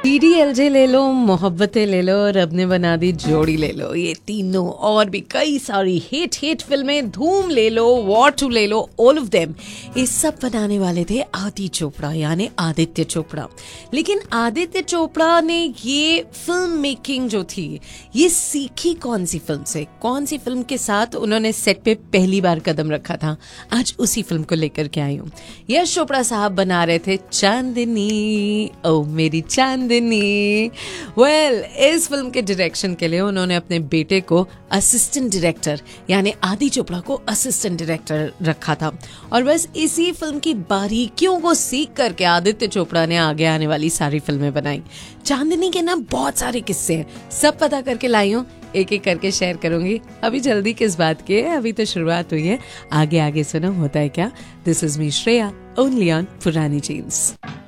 DDLJ ले लो, मोहब्बतें ले लो, रब ने बना दी जोड़ी ले लो, ये तीनों और भी कई सारी हिट फिल्में, धूम ले लो, वॉर 2 ले लो, ऑल ऑफ देम, ये सब बनाने वाले थे आदि चोपड़ा यानी आदित्य चोपड़ा। लेकिन आदित्य चोपड़ा ने ये फिल्म मेकिंग जो थी ये सीखी कौन सी फिल्म से, कौन सी फिल्म के साथ उन्होंने सेट पे पहली बार कदम रखा था, आज उसी फिल्म को लेकर के आई हूँ। यश चोपड़ा साहब बना रहे थे चांदनी, ओ मेरी चांदनी। इस फिल्म के डायरेक्शन के लिए उन्होंने अपने बेटे को असिस्टेंट डायरेक्टर यानी आदि चोपड़ा को असिस्टेंट डायरेक्टर रखा था। और बस इसी फिल्म की बारीकियों को सीख करके आदित्य चोपड़ा ने आगे आने वाली सारी फिल्में बनाई। चांदनी के ना बहुत सारे किस्से हैं, सब पता करके लाई हूँ, एक एक करके शेयर करूंगी। अभी जल्दी किस बात की है, अभी तो शुरुआत हुई है, आगे आगे सुनो होता है क्या। This is me Shreya, only on पुरानी जीन्स।